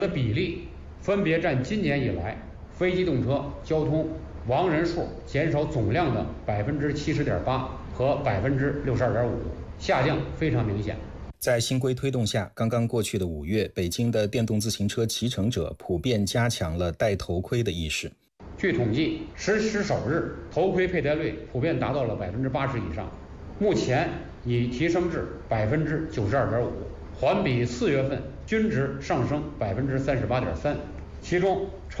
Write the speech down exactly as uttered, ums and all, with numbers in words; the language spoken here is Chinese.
的比例分别占今年以来非机动车交通亡人数减少总量的百分之七十点八和百分之六十二点五，下降非常明显。 在新规推动下，刚刚过去的五月，北京的电动自行车骑乘者普遍加强了戴头盔的意识。 据统计，实施首日头盔佩戴率普遍达到了百分之八十以上，目前已提升至百分之九十二点五，环比四月份均值上升百分之三十八点三，其中